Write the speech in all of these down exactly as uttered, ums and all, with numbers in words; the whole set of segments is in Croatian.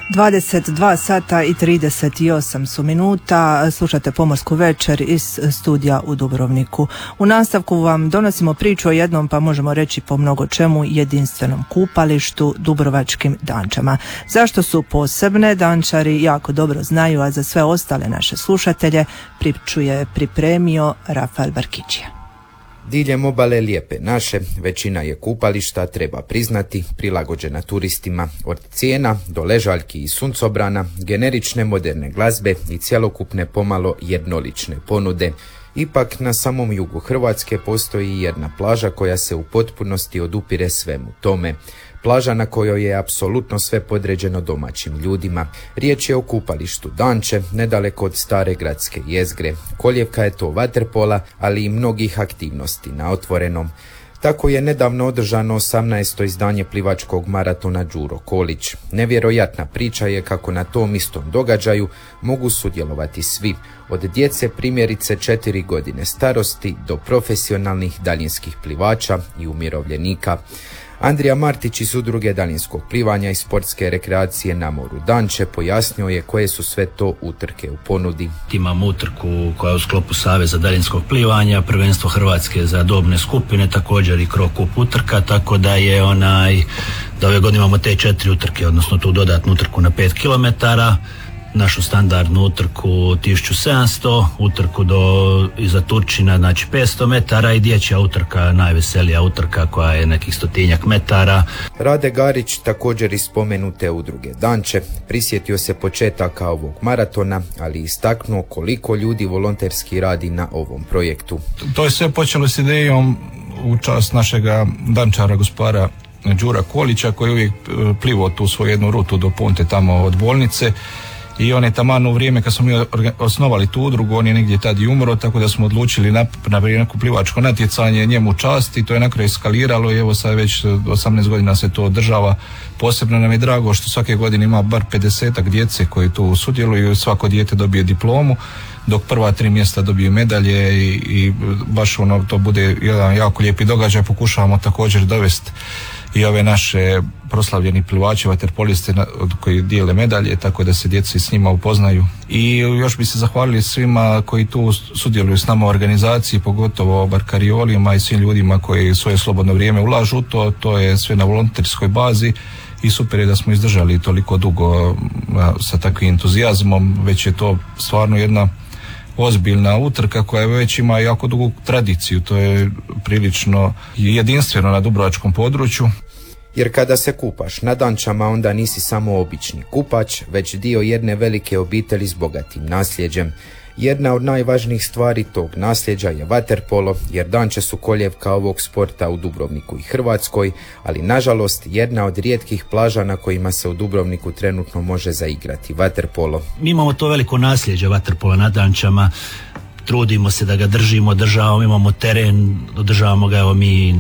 dvadeset dva sata i trideset osam su minuta, slušate Pomorsku večer iz studija u Dubrovniku. U nastavku vam donosimo priču o jednom, pa možemo reći po mnogo čemu, jedinstvenom kupalištu, Dubrovačkim Dančama. Zašto su posebne, Dančari jako dobro znaju, a za sve ostale naše slušatelje priču je pripremio Rafael Barkićija. Diljem obale Lijepe naše, većina je kupališta, treba priznati, prilagođena turistima, od cijena do ležaljki i suncobrana, generične moderne glazbe i cjelokupne pomalo jednolične ponude. Ipak na samom jugu Hrvatske postoji jedna plaža koja se u potpunosti odupire svemu tome. Plaža na kojoj je apsolutno sve podređeno domaćim ljudima. Riječ je o kupalištu Danče, nedaleko od stare gradske jezgre. Koljevka je to vaterpola, ali i mnogih aktivnosti na otvorenom. Tako je nedavno održano osamnaesto izdanje plivačkog maratona Đuro Kolić. Nevjerojatna priča je kako na tom istom događaju mogu sudjelovati svi, od djece primjerice četiri godine starosti do profesionalnih daljinskih plivača i umirovljenika. Andrija Martić iz Udruge daljinskog plivanja i sportske rekreacije na moru Danče pojasnio je koje su sve to utrke u ponudi. Imamo utrku koja je u sklopu Saveza daljinskog plivanja, prvenstvo Hrvatske za dobne skupine, također i Cro Cup utrka, tako da je onaj, da ove godine imamo te četiri utrke, odnosno tu dodatnu utrku na pet kilometara, našu standardnu utrku tisuću sedamsto, utrku do iza Turčina, znači petsto metara, i dječja utrka, najveselija utrka koja je nekih stotinjak metara. Rade Garić, također iz spomenute Udruge Danče, prisjetio se početaka ovog maratona, ali istaknuo koliko ljudi volonterski radi na ovom projektu. To je sve počelo s idejom u čast našega dančara gospodara Đura Kolića, koji je uvijek plivao tu svoju jednu rutu do Ponte tamo od bolnice. I on je taman u vrijeme kad smo mi osnovali tu udrugu, on je negdje tad i umro, tako da smo odlučili napraviti neko plivačko natjecanje njemu čast, i to je na kraju eskaliralo i evo sad već osamnaest godina se to održava. Posebno nam je drago što svake godine ima bar pedesetak djece koji tu sudjeluju, svako dijete dobije diplomu, dok prva tri mjesta dobiju medalje i, i baš ono to bude jedan jako lijepi događaj. Pokušavamo također dovesti i ove naše proslavljeni plivači, vaterpoliste koji dijele medalje, tako da se djeci s njima upoznaju. I još bi se zahvalili svima koji tu sudjeluju s nama u organizaciji, pogotovo barkariolima i svim ljudima koji svoje slobodno vrijeme ulažu u to. To je sve na volonterskoj bazi i super je da smo izdržali toliko dugo sa takvim entuzijazmom. Već je to stvarno jedna ozbiljna utrka koja već ima jako dugu tradiciju. To je prilično jedinstveno na dubrovačkom području. Jer kada se kupaš na Dančama, onda nisi samo obični kupač, već dio jedne velike obitelji s bogatim nasljeđem. Jedna od najvažnijih stvari tog nasljeđa je vaterpolo, jer Danče su koljevka ovog sporta u Dubrovniku i Hrvatskoj, ali nažalost jedna od rijetkih plaža na kojima se u Dubrovniku trenutno može zaigrati vaterpolo. Mi imamo to veliko nasljeđe vaterpola na Dančama, trudimo se da ga držimo, održavamo, imamo teren, održavamo ga, evo mi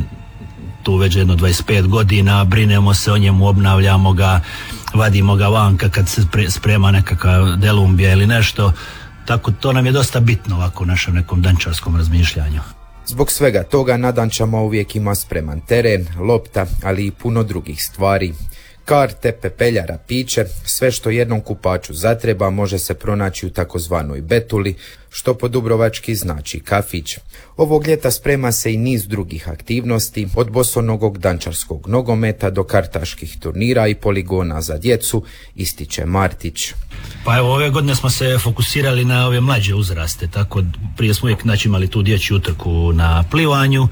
tu već jedno dvadeset pet godina, brinemo se o njemu, obnavljamo ga, vadimo ga vanka kad se sprema nekakva delumbija ili nešto. Tako to nam je dosta bitno ovako u našem nekom dančarskom razmišljanju. Zbog svega toga na Dančama uvijek ima spreman teren, lopta, ali i puno drugih stvari. Karte, pepeljara, piće, sve što jednom kupaču zatreba može se pronaći u takozvanoj betuli, što po dubrovački znači kafić. Ovog ljeta sprema se i niz drugih aktivnosti, od bosonogog dančarskog nogometa do kartaških turnira i poligona za djecu, ističe Martić. Pa evo, ove godine smo se fokusirali na ove mlađe uzraste, tako prije smo uvijek znači, imali tu dječju utrku na plivanju.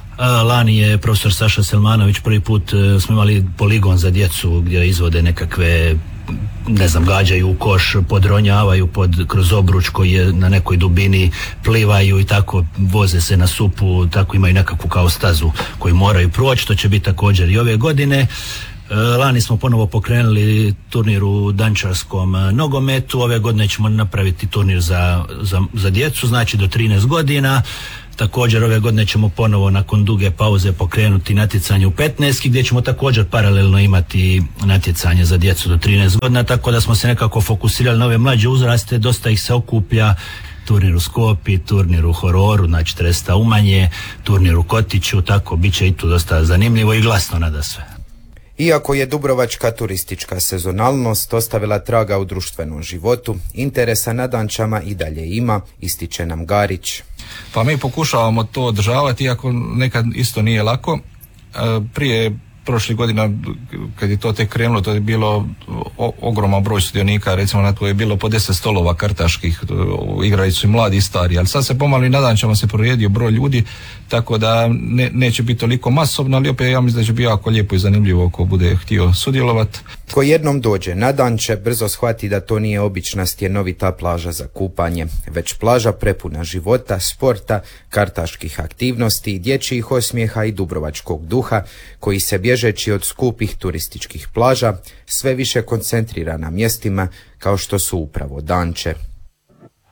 Lani je profesor Saša Selmanović prvi put smo imali poligon za djecu gdje izvode nekakve, ne znam, gađaju u koš, podronjavaju pod, kroz obruč koji je na nekoj dubini, plivaju i tako voze se na supu, tako imaju nekakvu kao stazu koju moraju proći, to će biti također i ove godine. Lani smo ponovo pokrenuli turnir u dančarskom nogometu, ove godine ćemo napraviti turnir za, za, za djecu, znači do trinaest godina. Također ove godine ćemo ponovo nakon duge pauze pokrenuti natjecanje u petnaestki gdje ćemo također paralelno imati natjecanje za djecu do trinaest godina, tako da smo se nekako fokusirali na ove mlađe uzraste, dosta ih se okuplja. Turnir u Skopi, turnir u Hororu, znači četrdeset umanje, turnir u Kotiću, tako bit će i tu dosta zanimljivo i glasno nada sve. Iako je dubrovačka turistička sezonalnost ostavila traga u društvenom životu, interesa na Dančama i dalje ima, ističe nam Garić. Pa mi pokušavamo to održavati, iako nekad isto nije lako. Prije prošlih godina, kad je to tek krenulo, to je bilo o, ogroman broj sudionika, recimo na to je bilo po deset stolova kartaških, igrali su i mladi i stari, ali sad se pomalo i na Dančama se prorijedio broj ljudi, tako da ne, neće biti toliko masovno, ali opet ja mislim da će biti jako lijepo i zanimljivo ako bude htio sudjelovati. Ko jednom dođe na Danče, brzo shvati da to nije obična stjenovita plaža za kupanje, već plaža prepuna života, sporta, kartaških aktivnosti, dječjih osmijeha i dubrovačkog duha, koji se bježeći od skupih turističkih plaža sve više koncentrira na mjestima kao što su upravo Danče.